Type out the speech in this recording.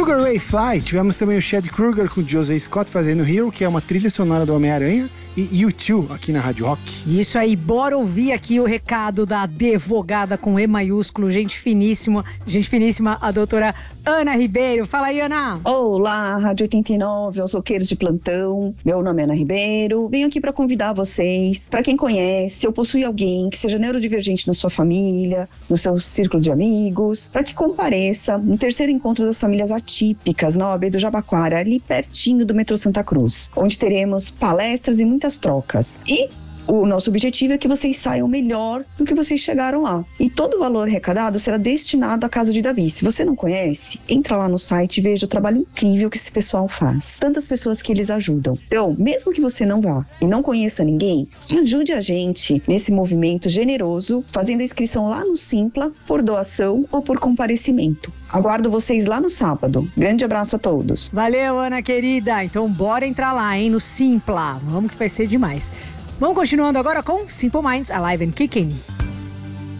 Sugar Ray Fly, tivemos também o Chad Kroeger com o José Scott fazendo Hero, que é uma trilha sonora do Homem-Aranha, e U2 aqui na Rádio Rock. Isso aí, bora ouvir aqui o recado da advogada com E maiúsculo, gente finíssima, a doutora Ana Ribeiro. Fala aí, Ana! Olá, Rádio 89, aos roqueiros de plantão. Meu nome é Ana Ribeiro. Venho aqui para convidar vocês, para quem conhece ou possui alguém que seja neurodivergente na sua família, no seu círculo de amigos, para que compareça no terceiro encontro das famílias atípicas na OAB do Jabaquara, ali pertinho do metrô Santa Cruz, onde teremos palestras e muitas trocas. E o nosso objetivo é que vocês saiam melhor do que vocês chegaram lá. E todo o valor arrecadado será destinado à Casa de Davi. Se você não conhece, entra lá no site e veja o trabalho incrível que esse pessoal faz. Tantas pessoas que eles ajudam. Então, mesmo que você não vá e não conheça ninguém, ajude a gente nesse movimento generoso, fazendo a inscrição lá no Simpla, por doação ou por comparecimento. Aguardo vocês lá no sábado. Grande abraço a todos. Valeu, Ana querida. Então, bora entrar lá, hein, no Simpla. Vamos que vai ser demais. Vamos continuando agora com Simple Minds, Alive and Kicking.